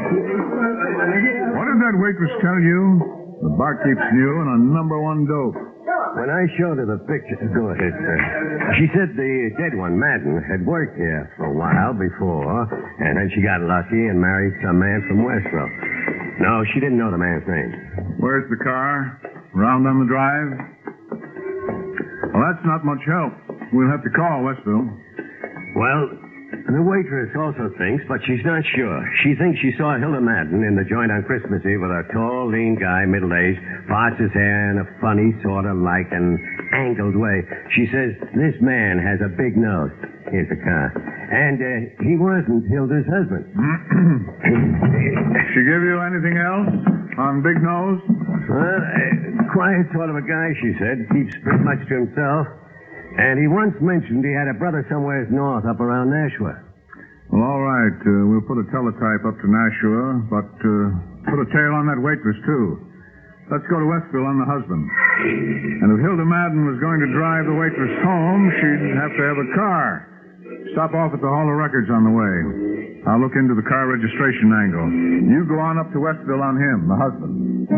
What did that waitress tell you? The barkeep's new and a #1 dope. When I showed her the picture... Go ahead, sir. She said the dead one, Madden, had worked here for a while before, and then she got lucky and married some man from Westville. No, she didn't know the man's name. Where's the car? Round on the drive? Well, that's not much help. We'll have to call Westville. Well, the waitress also thinks, but she's not sure. She thinks she saw Hilda Madden in the joint on Christmas Eve with a tall, lean guy, middle-aged, parts his hair in a funny, sort of like an angled way. She says this man has a big nose. Here's the car. And he wasn't Hilda's husband. She give you anything else on Big Nose? Well, quiet sort of a guy, she said. Keeps pretty much to himself. And he once mentioned he had a brother somewhere north up around Nashua. Well, all right. We'll put a teletype up to Nashua, but put a tail on that waitress, too. Let's go to Westville on the husband. And if Hilda Madden was going to drive the waitress home, she'd have to have a car. Stop off at the Hall of Records on the way. I'll look into the car registration angle. You go on up to Westville on him, the husband.